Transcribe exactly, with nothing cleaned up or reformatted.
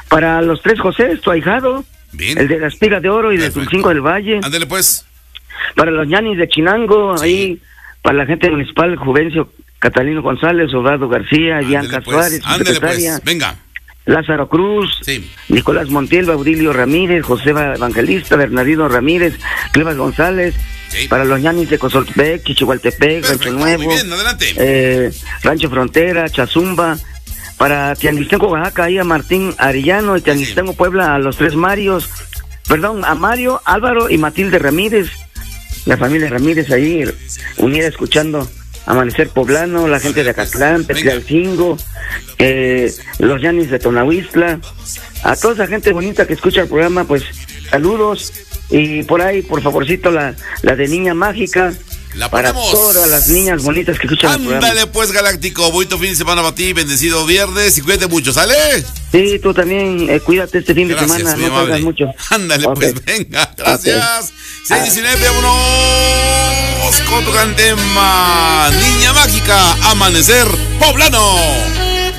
Para los tres José, tu ahijado. Bien. El de la Espiga de Oro y de Tulcinco del Valle. Ándale pues. Para los ñanis de Chinango, sí. Ahí, para la gente municipal, Juvencio Catalino González, Obado García, ándale Bianca pues. Suárez, ándale pues, venga. Lázaro Cruz, sí. Nicolás Montiel, Baudilio Ramírez, José Evangelista, Bernardino Ramírez, Clevas González, sí. Para los ñanis de Cozoltepec, Chichihualtepec, Rancho Nuevo, muy bien, adelante. Eh, Rancho Frontera, Chazumba, para Tianguistengo, Oaxaca, ahí a Martín Arellano, y Tianguistengo, sí. Puebla, a los tres Marios, perdón, a Mario, Álvaro y Matilde Ramírez, la familia Ramírez ahí, unida escuchando Amanecer Poblano, la gente de Acatlán, Petlalcingo, eh, los ñanis de Tonahuistla, a toda esa gente bonita que escucha el programa, pues saludos, y por ahí, por favorcito, la, la de Niña Mágica, la para todas las niñas bonitas que escuchan Ándale, el programa. Ándale pues, Galáctico, bonito fin de semana para ti, bendecido viernes, y cuídate mucho, ¿sale? Sí, tú también, eh, cuídate este fin gracias, de semana, no salgas mucho. Ándale okay. Pues, venga, gracias. Okay. seis diecinueve, vámonos con tu gran tema, Niña Mágica, Amanecer Poblano.